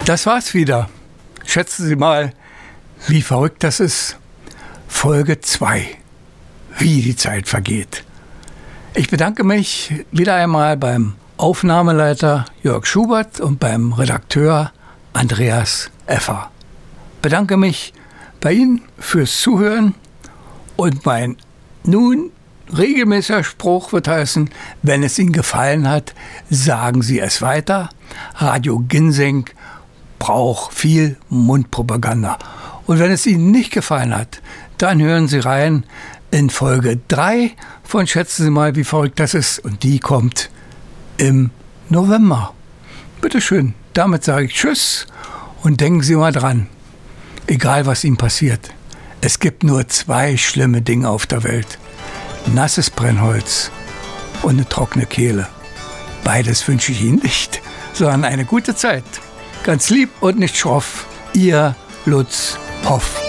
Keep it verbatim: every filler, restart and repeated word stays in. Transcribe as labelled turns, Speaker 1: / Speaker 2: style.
Speaker 1: Das war's wieder. Schätzen Sie mal, wie verrückt das ist. Folge zwei. Wie die Zeit vergeht. Ich bedanke mich wieder einmal beim Aufnahmeleiter Jörg Schubert und beim Redakteur Andreas Effer. Bedanke mich bei Ihnen fürs Zuhören und mein nun regelmäßiger Spruch wird heißen, wenn es Ihnen gefallen hat, sagen Sie es weiter. Radio Ginseng braucht viel Mundpropaganda. Und wenn es Ihnen nicht gefallen hat, dann hören Sie rein in Folge drei von Schätzen Sie mal, wie verrückt das ist. Und die kommt im November. Bitteschön, damit sage ich Tschüss und denken Sie mal dran, egal was Ihnen passiert, es gibt nur zwei schlimme Dinge auf der Welt. Nasses Brennholz und eine trockene Kehle. Beides wünsche ich Ihnen nicht, sondern eine gute Zeit. Ganz lieb und nicht schroff, Ihr Lutz Hoff.